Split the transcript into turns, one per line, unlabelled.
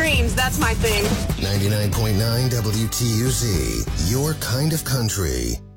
extremes. That's my thing.
99.9 WTUZ, your kind of country.